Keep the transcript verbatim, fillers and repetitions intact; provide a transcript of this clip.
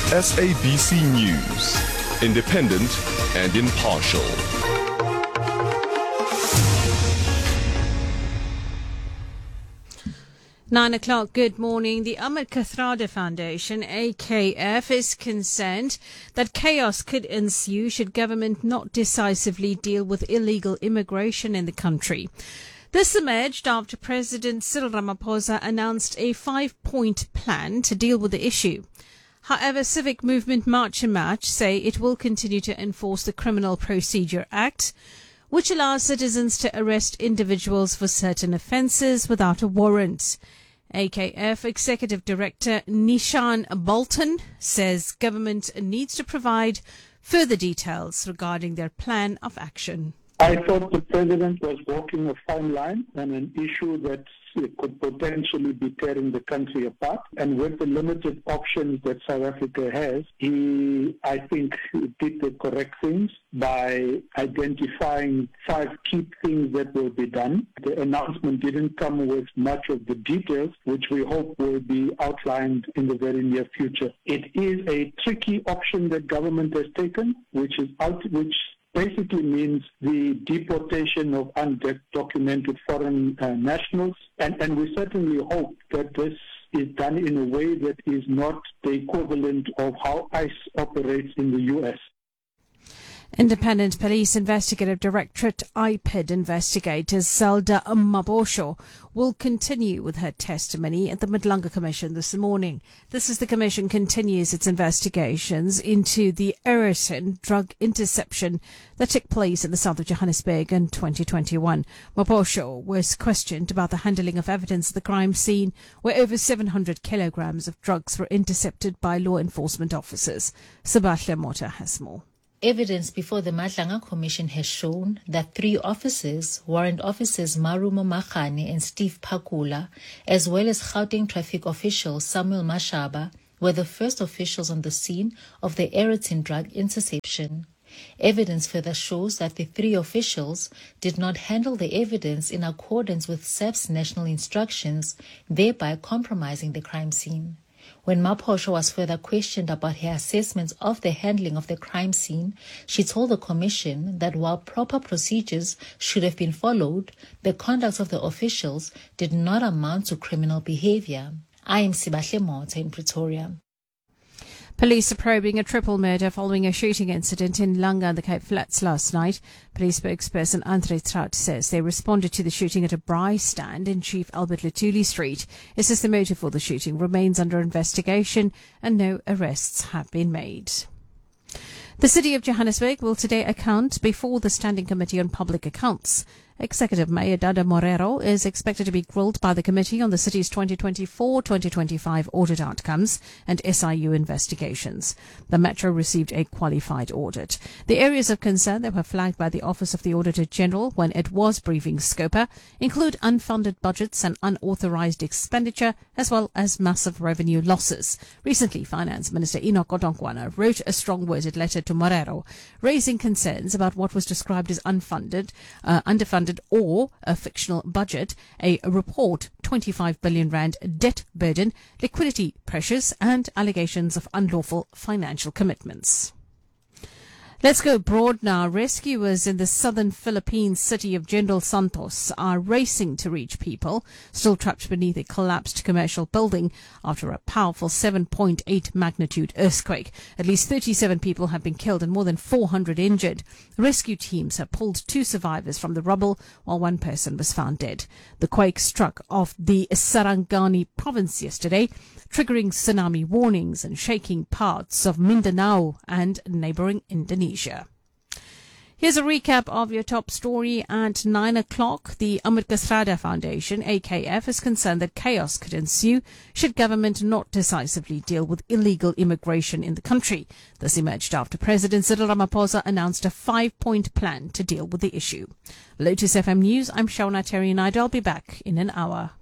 S A B C News, independent and impartial. Nine o'clock, good morning. The Ahmed Kathrada Foundation, A K F, is concerned that chaos could ensue should government not decisively deal with illegal immigration in the country. This emerged after President Cyril Ramaphosa announced a five-point plan to deal with the issue. However, Civic Movement March and Match say it will continue to enforce the Criminal Procedure Act, which allows citizens to arrest individuals for certain offences without a warrant. A K F Executive Director Nishan Bolton says government needs to provide further details regarding their plan of action. I thought the President was walking a fine line on an issue that could potentially be tearing the country apart. And with the limited options that South Africa has, he, I think, did the correct things by identifying five key things that will be done. The announcement didn't come with much of the details, which we hope will be outlined in the very near future. It is a tricky option that government has taken, which is out, which basically means the deportation of undocumented foreign uh, nationals. And, and we certainly hope that this is done in a way that is not the equivalent of how ICE operates in the U S. Independent Police Investigative Directorate I P I D investigator Zelda Mabosho will continue with her testimony at the Madlanga Commission this morning. This as the Commission continues its investigations into the Eriton drug interception that took place in the south of Johannesburg in twenty twenty-one. Mabosho was questioned about the handling of evidence at the crime scene, where over seven hundred kilograms of drugs were intercepted by law enforcement officers. Sabahle Mota has more. Evidence before the Madlanga Commission has shown that three officers, warrant officers Marumo Makhane and Steve Pakula, as well as Gauteng traffic official Samuel Mashaba, were the first officials on the scene of the Eriton drug interception. Evidence further shows that the three officials did not handle the evidence in accordance with S A P's national instructions, thereby compromising the crime scene. When Mabosho was further questioned about her assessments of the handling of the crime scene, she told the Commission that while proper procedures should have been followed, the conduct of the officials did not amount to criminal behavior. I am Sibahle Mota in Pretoria. Police are probing a triple murder following a shooting incident in Langa and the Cape Flats last night. Police spokesperson Andre Trout says they responded to the shooting at a braai stand in Chief Albert Lutuli Street. It says the motive for the shooting remains under investigation and no arrests have been made. The City of Johannesburg will today account before the Standing Committee on Public Accounts. Executive Mayor Dada Morero is expected to be grilled by the committee on the city's twenty twenty-four twenty twenty-five audit outcomes and S I U investigations. The Metro received a qualified audit. The areas of concern that were flagged by the Office of the Auditor General when it was briefing Scopa include unfunded budgets and unauthorized expenditure, as well as massive revenue losses. Recently, Finance Minister Enoch Godongwana wrote a strong-worded letter to Morero, raising concerns about what was described as unfunded, uh, underfunded or a fictional budget, a report, twenty-five billion rand debt burden, liquidity pressures and allegations of unlawful financial commitments. Let's go abroad now. Rescuers in the southern Philippine city of General Santos are racing to reach people still trapped beneath a collapsed commercial building after a powerful seven point eight magnitude earthquake. At least thirty-seven people have been killed and more than four hundred injured. Rescue teams have pulled two survivors from the rubble while one person was found dead. The quake struck off the Sarangani province yesterday, triggering tsunami warnings and shaking parts of Mindanao and neighboring Indonesia. Here's a recap of your top story at nine o'clock. The Ahmed Kathrada Foundation, A K F, is concerned that chaos could ensue should government not decisively deal with illegal immigration in the country. This emerged after President Cyril Ramaphosa announced a five-point plan to deal with the issue. Lotus F M News, I'm Shauna Terry and I'll be back in an hour.